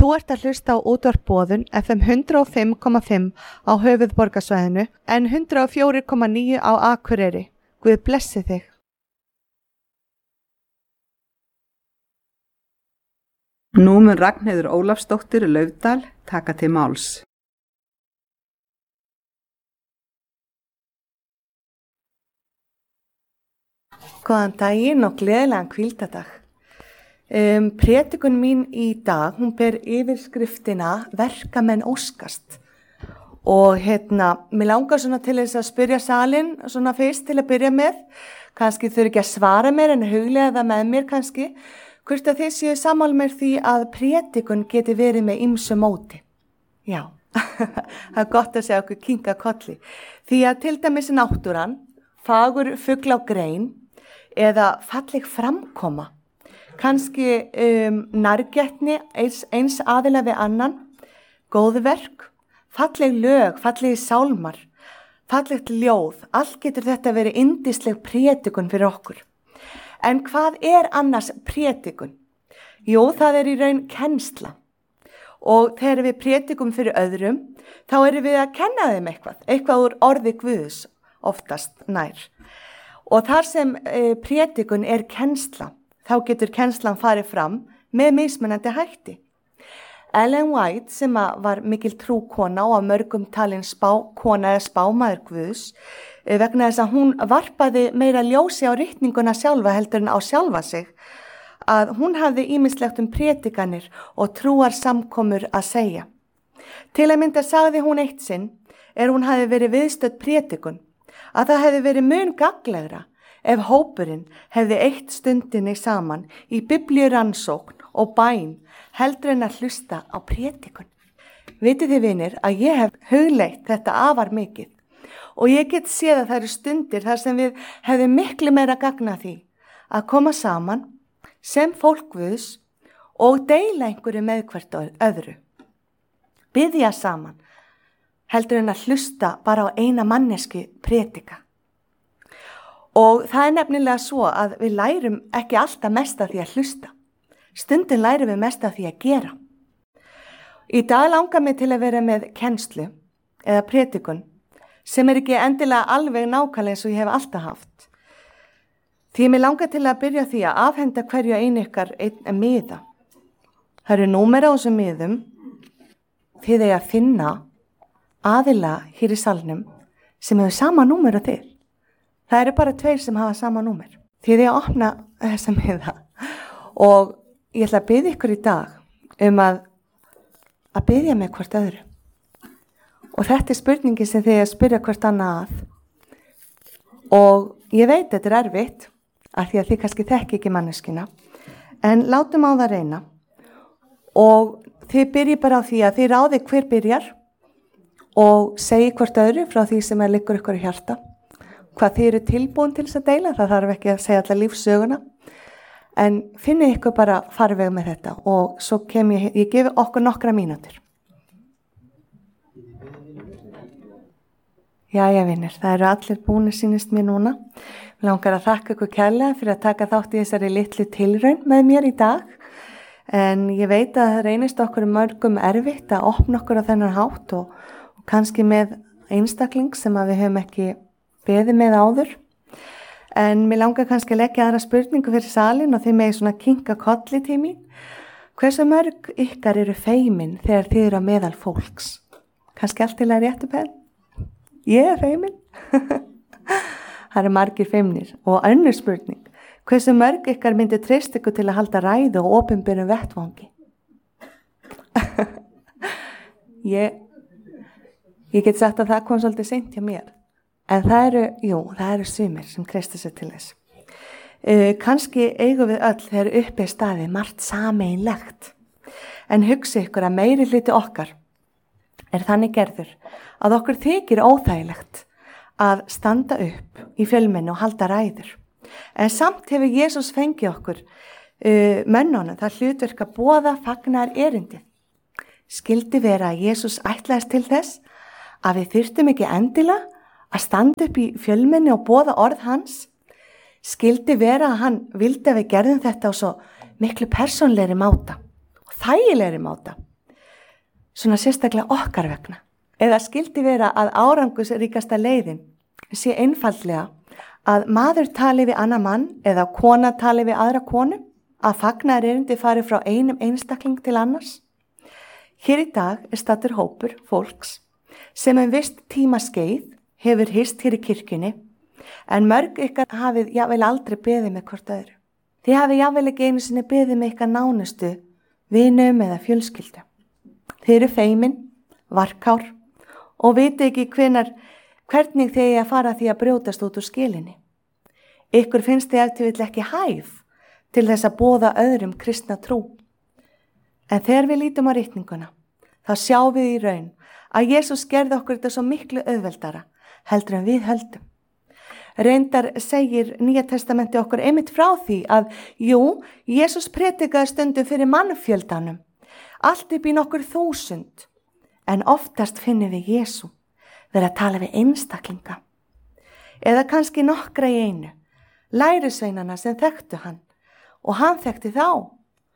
Þú ert að hlusta á útvarp Boðun FM 105,5 á höfuðborgarsvæðinu en 104,9 á Akureyri. Guð blessi þig. Nú mun Ragnheiður Ólafsdóttir Laufdal taka til máls. Góðan daginn og gleðilegan hvíldadag. Prédikun mín í dag, hún ber yfirskriftina Verkamenn óskast. Og mér langar svona til þess að spyrja salinn svona fyrst til að byrja með. Kannski þurfi ekki að svara mér en huglega það með mér kannski. Hvort að þið séu sammála mér því að prédikun geti verið með ýmsu móti. Já, það gott að segja okkur kinka kolli. Því að til dæmis náttúran, fagur fugl á grein eða falleg framkoma. Kannski nærgætni eins aðila við annan, góðverk, falleg lög, fallegi sálmar, fallegt ljóð, allt getur þetta verið yndisleg prédikun fyrir okkur. En hvað er annars prédikun? Jú, það er í raun kennsla. Og þegar við prédikum fyrir öðrum, þá erum við að kenna þeim eitthvað úr orði Guðs, oftast nær. Og þar sem prédikun er kennsla, þá getur kennslan farið fram með mismunandi hætti. Ellen White, sem var mikil trúkona og á mörgum talin spákona eða spámaður Guðs, vegna þess að hún varpaði meira ljósi á ritninguna sjálfa heldur en á sjálfa sig, að hún hafði ýmislegt prédikanir og trúar samkomur að segja. Til að mynda sagði hún eitt sinn, hún hafi verið viðstödd prédikun, að það hefði verið mun gagnlegra ef hópurinn hefði eytt stundinni saman í biblíurannsókn og bæn heldur en að hlusta á prédikun. Vitið þið vinir að ég hef hugleitt þetta afar mikið og ég get séð að það eru stundir þar sem við hefðum miklu meira gagna því að koma saman sem fólk Guðs og deila einhverju með hvert öðru. Biðja saman heldur en að hlusta bara á eina manneski prédika. Og það er nefnilega svo að við lærum ekki alltaf mest af því að hlusta. Stundin lærum við mest af því að gera. Í dag langar mig til að vera með kennslu eða prédikun sem er ekki endilega alveg nákvæmlega eins og ég hef alltaf haft. Því mér langar til að byrja því að afhenda hverju einu ykkar einn miða. Það eru númer á þessum miðum. Þið eiga að finna aðila hér í salnum sem hefur sama númer á þér. Það eru bara 2 sem hafa sama númer. Þið eiga að opna þessa miða og ég ætla að biðja ykkur í dag að biðja með hvort öðru. Og þetta er spurningi sem þið að spyrja hvort annað að. Og ég veit þetta er erfitt af því að þið kannski þekki ekki manneskina. En látum á það reyna. Og þið byrji bara á því að þið ráði hver byrjar og segi hvort öðru frá því sem liggur ykkur í hjarta. Hvað þið eru tilbúin til þess að deila, það þarf ekki að segja allar lífssöguna. En finnið ykkur bara farveg með þetta og svo ég gefi okkur nokkra mínútur. Jæja vinir, það eru allir búnir sýnist mér núna. Mér langar að þakka ykkur kærlega fyrir að taka þátt í þessari litlu tilraun með mér í dag. En ég veit að það reynist okkur mörgum erfitt að opna okkur á þennan hátt og kannski með einstakling sem að við höfum ekki beðið með áður. En mér langar kannski að leggja aðra spurningu fyrir salin og þið megið svona kinka kolli til mín. Hversu mörg ykkar eru feimin þegar þið eru á meðal fólks? Kannski allt til að réttu penn? Ég er feimin. Það eru margir feimnir. Og önnur spurning. Hversu mörg ykkar myndi treysta ykkur til að halda ræðu og opinberum vettvangi? Ég get sagt að það kom svolítið seint hjá mér. En það eru sumir sem treysta sér til þess. Kannski eigum við öll þegar uppi staðið margt sameiginlegt. En hugsa ykkur að meiri hluti okkar er þannig gerður að okkur þykir óþægilegt að standa upp í fjölmenni og halda ræður. En samt hefur Jesús fengið okkur mönnunum það hlutverk að boða fagnar erindið. Skildi vera að Jesús ætlaðist til þess að við þyrftum ekki endilega að standa upp í fjölmenni og boða orð hans. Skildi vera að hann vildi að við gerðum þetta á svo miklu persónlegri máta og þægilegri máta. svona sérstaklega okkar vegna. Eða skildi vera að árangusríkasta leiðin sé einfaldlega að maður tali við annan mann eða kona tali við aðra konu, að fagnaðarerindi fari frá einum einstakling til annars. Hér í dag staddur hópur fólks sem vist tímaskeið hefur hist hér í kirkjunni, en mörg ykkar hafið jafnvel aldrei beðið með hvort öðru. Þið hafið jafnvel ekki einu sinni beðið með ykkar nánustu, vinum eða fjölskyldu. Þið eru feimin, varkár og viti ekki hvernig þið að fara því að brjótast út úr skilinni. Ykkur finnst þið eftir vill ekki hæf til þess að boða öðrum kristna trú. En þegar við lítum á ritninguna, þá sjáum við í raun að Jesús gerði okkur þetta svo miklu auðveldara heldur en við höldum. Reyndar segir Nýja testamenti okkur einmitt frá því að Jesús predikaði stundum fyrir mannfjöldanum, allt upp í nokkur 1000, en oftast finnum við Jesú vera að tala við einstaklinga. Eða kannski nokkra í einu, lærisveinana sem þekktu hann, og hann þekkti þá.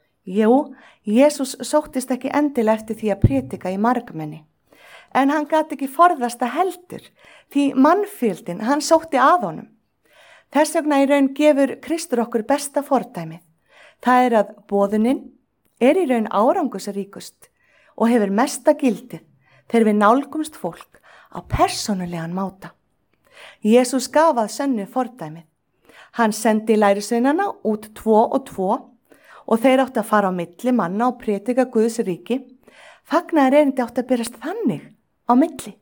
Jesús sóttist ekki endilega eftir því að predika í margmenni, en hann gat ekki forðast að heldur, því mannfjöldin, hann sótti að honum. Þess vegna í raun gefur Kristur okkur besta fordæmið. Það að boðunin í raun árangusríkust og hefur mesta gildið þegar við nálgumst fólk á persónulegan máta. Jesús gaf að sönnu fordæmið. Hann sendi lærisveinana út 2 og 2 og þeir áttu að fara á milli manna og predika Guðs ríki. Fagnaðarerindi áttu að berast þannig á milli.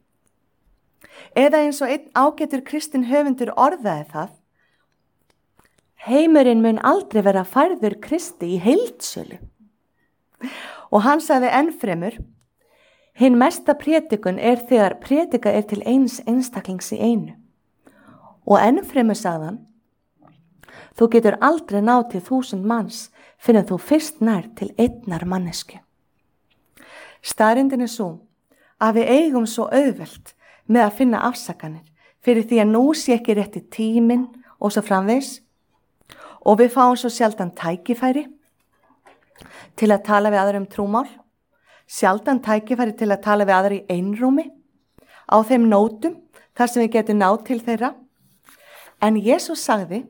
Eða eins og einn ágætur kristinn höfundur orðaði það: heimurinn mun aldrei vera færður Kristi í heildsölu. Og hann sagði ennfremur: hinn mesta predikun þegar predika til eins einstaklings í einu. Og ennfremur sagði hann: þú getur aldrei náð til 1000 manns fyrir þú fyrst nær til einnar mannesku. Staðreyndin svo að við eigum svo auðvelt með að finna afsakanir fyrir því að nú sé ekki rétti tíminn og svo framvegis, og við fáum svo sjaldan tækifæri til að tala við aðra trúmál, sjaldan tækifæri til að tala við aðra í einrúmi, á þeim nótum þar sem við getum náð til þeirra. En Jesús sagði: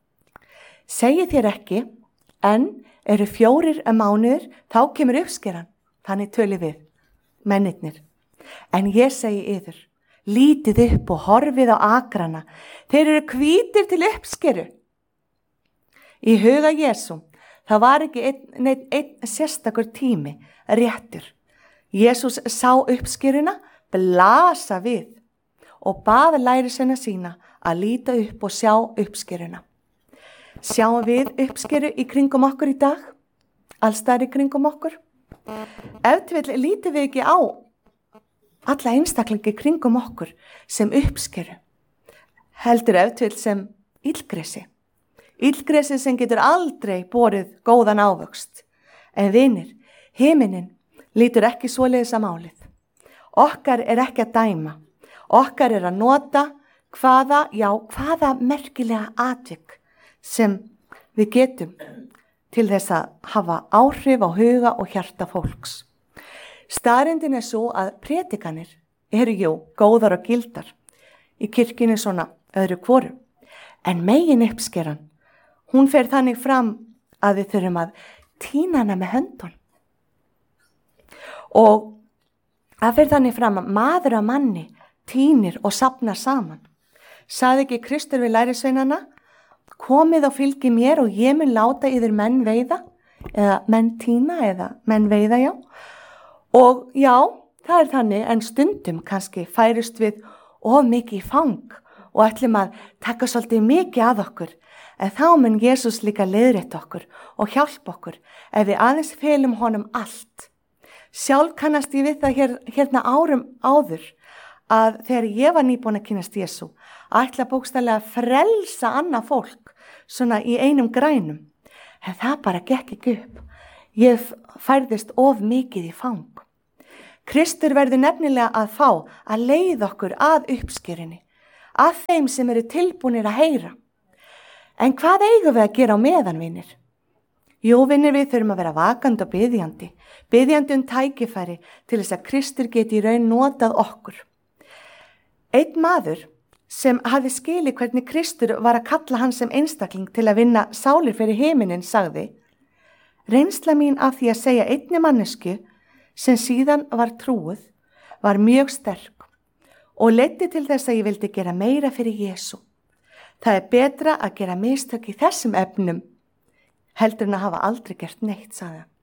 segi þér ekki, en eru 4 mánuðir, þá kemur uppskeran. Þannig tölum við, mennirnir. En ég segi yður, lítið upp og horfið á akrana, þeir eru hvítir til uppskeru. Í huga Jesú, það var ekki einn sérstakur tími réttur. Jesús sá uppskeruna blasa við og bað lærisveina sína að líta upp og sjá uppskeruna. Sjáum við uppskeru í kringum okkur í dag? Allstaðar í kringum okkur? Ef til vill lítum við ekki á alla einstaklingi kringum okkur sem uppskeru, heldur ef til vill sem illgresi. Illgresi sem getur aldrei borið góðan ávöxt. En vinir, himinin lítur ekki svoleiðis að málið. Okkar ekki að dæma. Okkar að nota hvaða merkilega atvik sem við getum til þess að hafa áhrif á huga og hjarta fólks. Staðreyndin svo að predikanir eru góðar og gildar í kirkjunni svona öðru hvoru, en megin uppskeran, hún fer þannig fram að við þurfum að tína hana með höndun. Og það fer þannig fram að maður að manni tínir og safnar saman. Sagði ekki Kristur við lærisveinana: komið og fylgi mér og ég mun láta yfir menn veiða, eða menn tína, eða menn veiða, já. Og já, það þannig, en stundum kannski færist við of mikið í fang og ætlum að taka svolítið mikið að okkur, en þá mun Jesús líka leiðrétta okkur og hjálpa okkur ef við aðeins felum honum allt. Sjálf kannast ég við það hérna árum áður að þegar ég var nýbúin að kynnast Jesú, ætla bókstaflega að frelsa annað fólk svona í einum grænum, en það bara gekk ekki upp. Ég færðist of mikið í fang. Kristur verður nefnilega að fá að leiða okkur að uppskerinni, að þeim sem eru tilbúnir að heyra. En hvað eigum við að gera á meðan, vinir? Jú, vinir, við þurfum að vera vakandi og biðjandi tækifæri til þess að Kristur geti í raun notað okkur. Einn maður sem hafði skilið hvernig Kristur var að kalla hann sem einstakling til að vinna sálir fyrir himinin sagði: reynsla mín af því að segja einni mannesku sem síðan var trúuð var mjög sterk og leiddi til þess að ég vildi gera meira fyrir Jesú. Það er betra að gera mistök í þessum efnum heldur en að hafa aldrei gert neitt, sagði hann.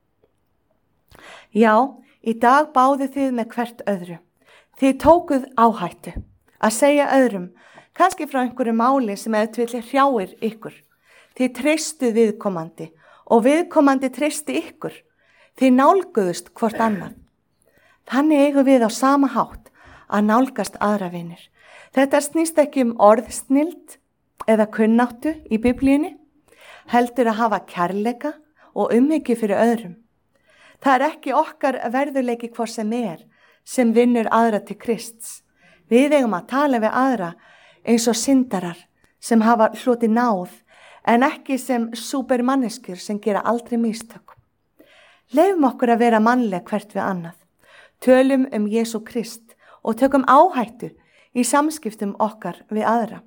Já, í dag báðu þið með hvert öðru. Þið tókuð áhættu að segja öðrum, kannski frá einhverju máli sem eða hrjáir ykkur. Þið treystuð viðkomandi og viðkomandi treysti ykkur. Þið nálguðust hvort annað. Þannig eigum við á sama hátt að nálgast aðra vinir. Þetta snýst ekki orðsnild eða kunnáttu í Biblíunni, heldur að hafa kærleika og umhyggju fyrir öðrum. Það er ekki okkar verðuleiki hvort sem vinnur aðra til Krists. Við eigum að tala við aðra eins og syndarar sem hafa hlotið náð, en ekki sem súpermanneskjur sem gera aldrei mistök. Leifum okkur að vera mannleg hvert við annað. Tölum Jesú Krist og tökum áhættu í samskiptum okkar við aðra.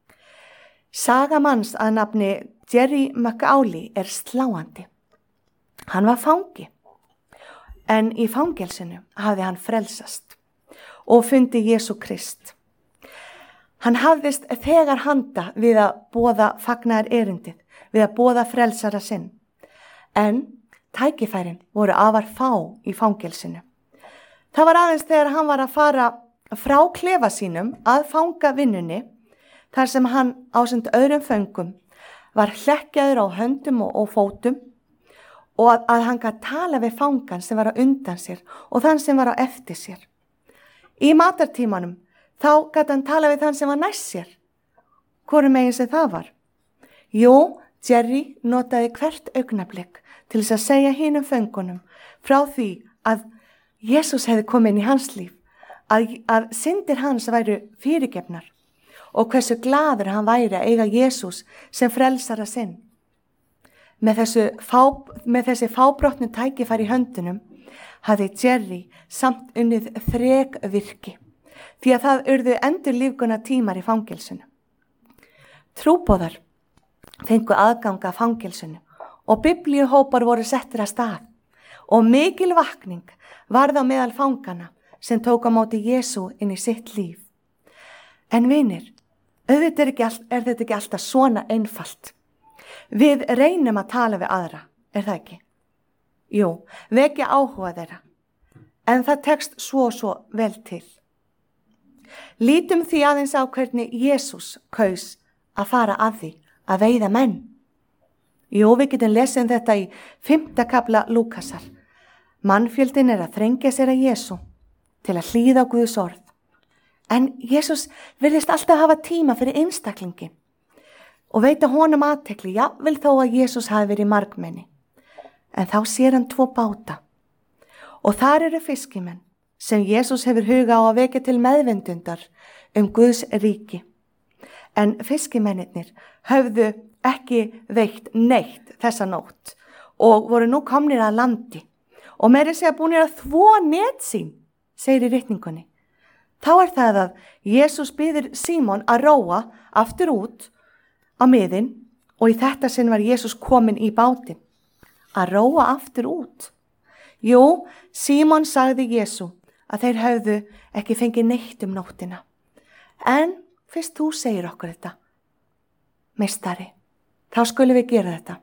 Saga manns að nafni Jerry McAuley er sláandi. Hann var fangi, en í fangelsinu hafði hann frelsast og fundi Jesú Krist. Hann hafðist þegar handa við að boða fagnaðar erindið, við að boða frelsara sinn. En tækifærin voru afar fá í fangelsinu. Það var aðeins þegar hann var að fara frá klefa sínum að fanga vinnunni, þar sem hann ásamt öðrum föngum var hlekkjaður á höndum og fótum og að hann gat tala við fangan sem var á undan sér og þann sem var á eftir sér. Í matartímanum þá gat hann tala við þann sem var næst sér. Hvorum megin sem það var? Jú, Jerry notaði hvert augnablik til þess að segja hinum föngunum frá því að Jesús hefði komið inn í hans líf, að syndir hans væru fyrirgefnar og hversu glaður hann væri að eiga Jesús sem frelsara sinn. Með þessi fábrotnu tækifæri í höndunum hafði Jerry samt unnið þrekvirki, því að það urðu endurlífguna tímar í fangelsinu. Trúboðar fengu aðganga að fangelsinu og biblíuhópar voru settir að stað og mikil vakning varð á meðal fangana sem tók á móti Jesú inn í sitt líf. En vinir, auðvitað er þetta ekki alltaf svona einfalt. Við reynum að tala við aðra, er það ekki? Jú, vekja áhuga þeirra, en það tekst svo vel til. Lítum því aðeins á hvernig Jesús kaus að fara að því að veiða menn. Jú, við getum lesið þetta í 5. kafla Lúkasar. Mannfjöldin er að þrengja sér að Jesú til að hlýða á Guðs orð. En Jesús virðist alltaf hafa tíma fyrir einstaklingin og veita honum athygli, jafnvel þó að Jesús hafi verið margmenni. En þá sér hann 2 báta og þar eru fiskimenn sem Jesús hefur huga á að vekja til meðvindundar Guðs ríki. En fiskimennirnir höfðu ekki veitt neitt þessa nótt og voru nú komnir að landi og meira segja búnir að þvo net sín, segir í ritningunni. Þá er það að Jesús biður Símon að róa aftur út á miðin og í þetta sinn var Jesús kominn í bátinn. Að róa aftur út? Jú, Símon sagði Jesú að þeir höfðu ekki fengið neitt nóttina. En fyrst þú segir okkur þetta, meistari, þá skulum við gera þetta.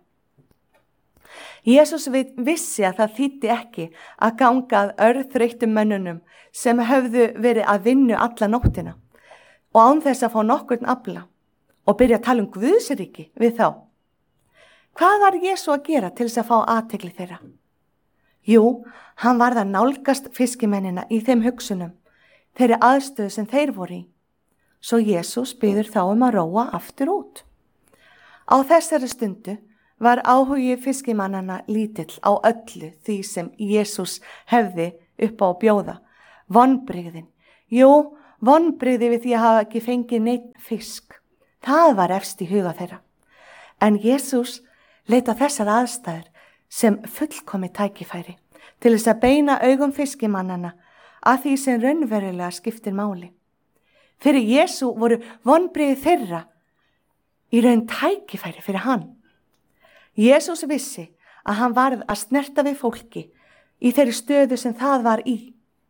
Jesús vissi að það þýddi ekki að ganga að örþreyttum mönnunum sem höfðu verið að vinna alla nóttina og án þess að fá nokkurn afla og byrja að tala Guðsríki við þá. Hvað var Jesú að gera til þess að fá athygli þeirra? Jú, hann varð að nálgast fiskimennina í þeim hugsunum, þeirri aðstöðu sem þeir voru í. Svo Jesús biður þá að róa aftur út. Á þessari stundu var áhugi fiskimannana lítill á öllu því sem Jesús hefði upp á að bjóða. Vonbrigðin. Jú, vonbrigði við því að hafa ekki fengið neitt fisk. Það var efst í huga þeirra. En Jesús leita þessar aðstæður sem fullkomi tækifæri til þess að beina augum fiskimannana að því sem raunverulega skiptir máli. Fyrir Jesú voru vonbrigði þeirra í raun tækifæri fyrir hann. Jesús vissi að hann varð að snerta við fólki í þeirri stöðu sem það var í.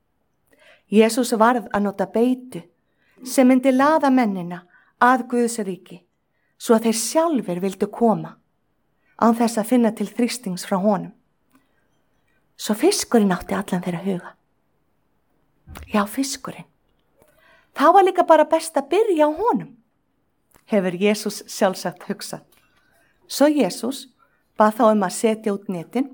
Jesús varð að nota beitu sem myndi laða mennina að Guðs ríki, svo að þeir sjálfur vildu koma, án þess að finna til þrýstings frá honum. Svo fiskurinn átti allan þeirra huga. Já, fiskurinn. Það var líka bara best að byrja á honum, hefur Jesús sjálfsagt hugsað. Svo Jesús bað þá að setja út netin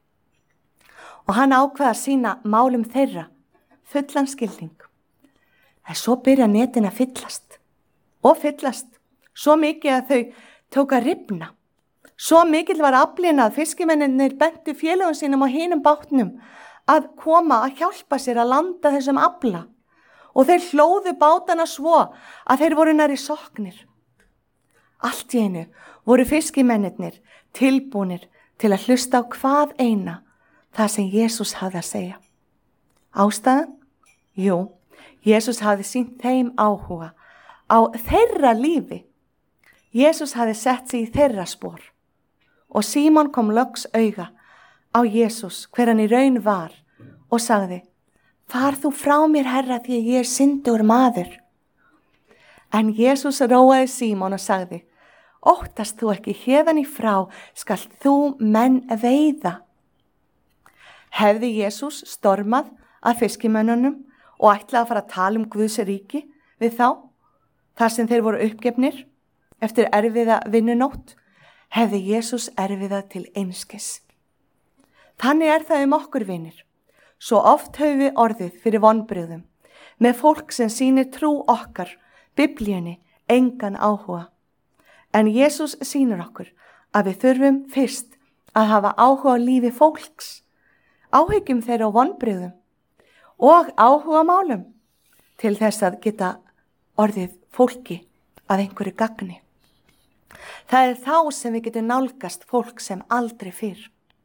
og hann ákvað að sýna málum þeirra fullan skilning. En svo byrja netin að fyllast og fyllast, svo mikið að þau tók að rifna. Svo mikill var aflinn að fiskimennirnir bentu félögum sínum á hinum bátnum að koma að hjálpa sér að landa þessum afla og þeir hlóðu bátana svo að þeir voru nærri soknir. Allt í einu voru fiskimennirnir tilbúnir til að hlusta á hvað eina það sem Jesús hafði að segja. Ástæðan? Jú, Jesús hafði sýnt þeim áhuga á þeirra lífi. Jesús hafði sett sig í þeirra spor og Símon kom loks auga á Jesús hver hann í raun var og sagði: Far þú frá mér, Herra, því að ég er syndugur maður. En Jesús róaði Símon og sagði: Óttast þú ekki, héðan í frá skalt þú menn veiða. Hefði Jesús stormað að fiskimönnunum og ætlaði að fara að tala Guðs ríki við þá, þar sem þeir voru uppgefnir eftir erfiða vinnunótt, hefði Jesús erfiðað til einskis. Þannig það okkur vinir. Svo oft höfum við orðið fyrir vonbrigðum með fólk sem sýnir trú okkar, Biblíunni, engan áhuga. En Jesús sýnir okkur að við þurfum fyrst að hafa áhuga á lífi fólks, áhyggjum þeirra á vonbrigðum og áhuga málum til þess að geta orðið fólki að einhverju gagni. Það þá sem við getum nálgast fólk sem aldrei fyrr.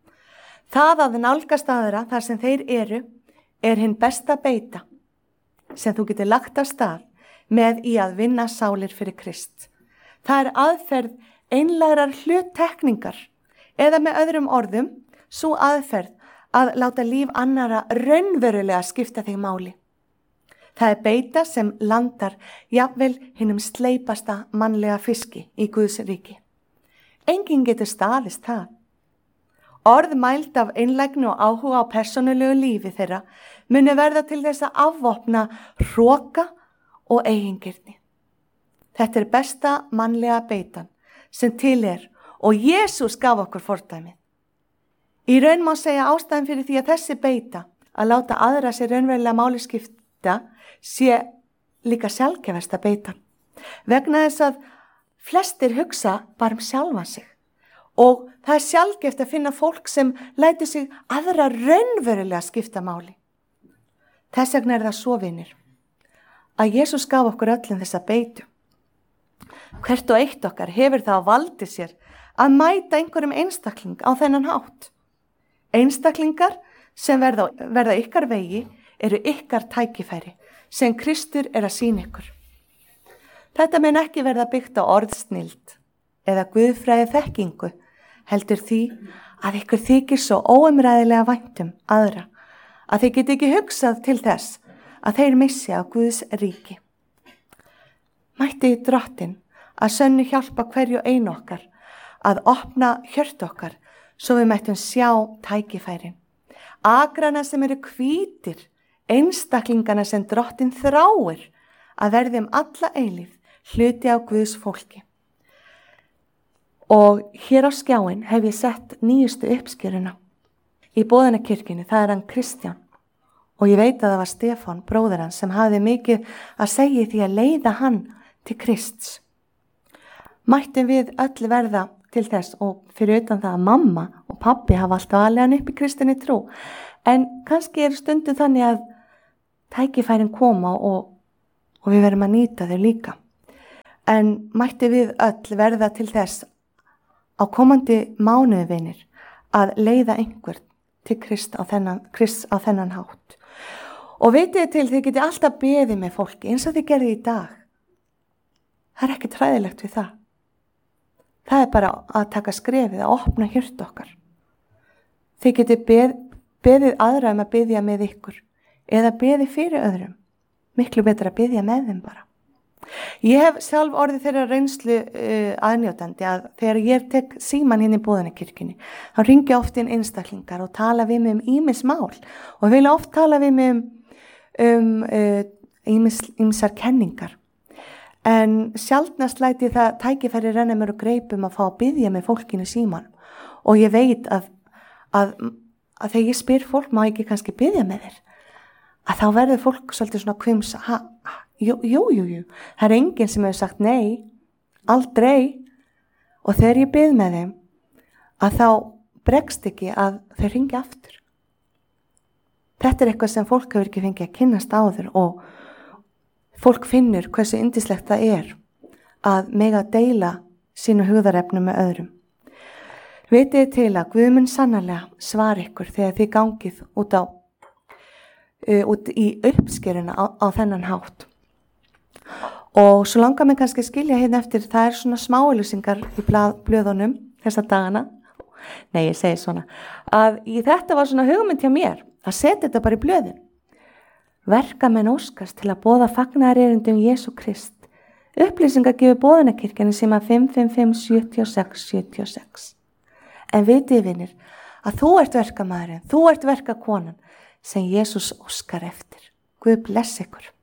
Það að nálgast aðra þar sem þeir eru er hinn besta beita sem þú getur lagt af stað með í að vinna sálir fyrir Krist. Það aðferð einlægrar hluttekningar eða með öðrum orðum svo aðferð að láta líf annara raunverulega skipta þig máli. Það beita sem landar jafnvel hinnum sleipasta mannlega fiski í Guðs ríki. Enginn getur staðist það. Orð mæld af einlægni og áhuga á persónulegu lífi þeirra muni verða til þess að afvopna hroka og eigingirni. Þetta besta mannlega beitan sem til og Jesús gaf okkur fordæmið. Í raun má segja ástæðan fyrir því að þessi beita að láta aðra sér raunverulega máli skipta sé líka sjálfgefasta beitan. Vegna þess að flestir hugsa bara sjálfan sig og það sjálfgeft að finna fólk sem lætur sig aðra raunverulega skipta máli. Þess vegna það svo vinir að Jesús gaf okkur öllum þessa beitu. Hvert og eitt okkar hefur það valdi sér að mæta einhverjum einstakling á þennan hátt. Einstaklingar sem verða ykkar vegi eru ykkar tækifæri sem Kristur að sýna ykkur. Þetta mun ekki verða byggt á orðsnild eða guðfræði þekkingu, heldur því að ykkur þykir svo óumræðilega vænt aðra að þið geti ekki hugsað til þess að þeir missi á Guðs ríki. Mætti Drottinn að sönnu hjálpa hverju einu okkar að opna hjört okkar svo við mættum sjá tækifærin. Agrana sem eru hvítir, einstaklingana sem Drottinn þráir að verði alla eilífð hluti á Guðs fólki. Og hér á skjáin hef ég sett nýjustu uppskjöruna. Í Boðanakirkjunni, það hann Kristján. Og ég veit að það var Stefán, bróðir hans, sem hafði mikið að segja því að leiða hann til Krists. Mættum við öll verða til þess og fyrir utan það að mamma og pabbi hafa alltaf alveg hann upp í kristinni trú. En kannski stundum þannig að tækifærin koma og við verðum að nýta þau líka. En mættum við öll verða til þess á komandi mánuði vinir að leiða einhvern til Krist á þennan hátt. Og vitið til, þið geti alltaf beðið með fólki eins og þið gerði í dag. Það er ekki træðilegt við það. Það er bara að taka skrefið, að opna hjört okkar. Þið geti beðið aðra að biðja með ykkur eða beðið fyrir öðrum. Miklu betra að biðja með þeim bara. Ég hef sjálf orðið þeirra reynslu aðnjótandi að þegar ég tek síman í Boðunarkirkjunni, þá ringi oft inn einstaklingar og tala við mig ýmis mál og vilja oft tala við mig ýmsar kenningar. En sjaldnast læti það tækifæri renna mér og greipum að fá að biðja með fólkinu síman. Og ég veit að þegar ég spyr fólk, má ég ekki kannski biðja með þér? Að þá verður fólk svolítið svona hvimsa, jú. Það er enginn sem hefur sagt nei, aldrei. Og þegar ég bið með þeim, að þá bregst ekki að þau ringi aftur. Þetta er eitthvað sem fólk hefur ekki fengið að kynnast áður og fólk finnur hversu yndislegt það er að mega deila sínu hugðarefnum með öðrum. Vitið til að Guð mun sannarlega svara ykkur þegar þið gangið út í uppskeruna á þennan hátt. Og svo langar mig kannski að skilja hérna eftir, það er svona smáauglýsingar í blöðunum þessa dagana. Nei, ég segi svona, að þetta var svona hugmynd hjá mér, að setja þetta bara í blöðin. Verkamenn óskast til að boða fagnaðarerindum Jesú Krist. Upplýsingar gefur Boðunarkirkjunni sem að 555-76-76. En vitið vinir, að þú ert verkamaðurinn, þú ert verkakonan sem Jesús óskar eftir. Guð bless ykkur.